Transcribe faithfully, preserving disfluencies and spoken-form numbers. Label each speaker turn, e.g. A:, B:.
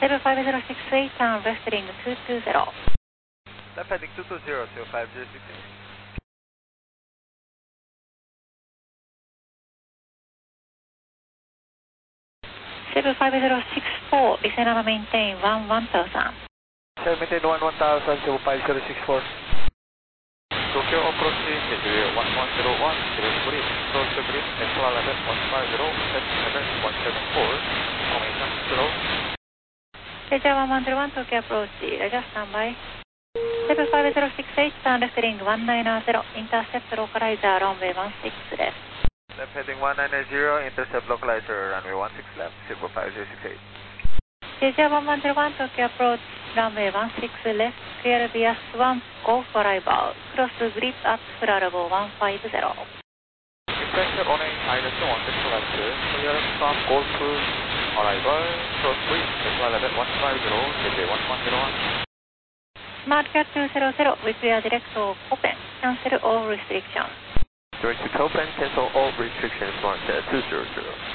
A: seven five zero six eight, turn left heading two two zero.
B: Left heading two two zero to five zero six eight.
A: seven five zero six four, listen and maintain one one thousand.
B: seven maintain one one thousand, seven five zero six four. Tokyo approach schedule one one zero one, zero three, close to green, Tesla eleven one five zero, set seven one seven four, information slow.
A: Leisure one one zero one, Tokyo approach, Leisure standby. seven five zero six eight, turn left heading one nine zero, intercept localizer runway one six left.
B: Left heading one nine zero, intercept localizer runway one six left, seven five zero six eight.
A: Leisure one one zero one, Tokyo approach, runway one six left, clear Bias one, go for arrival, cross grip at full level one five zero.
B: Inspector on eight, minus one six left, clear from Golf arrival, cross grip, Tesla eleven one five zero, J J one one zero one.
A: Smartcat two zero zero, we clear direct to Copen, cancel all restrictions.
B: Direct to Copen, cancel all restrictions, Smartcat two zero zero.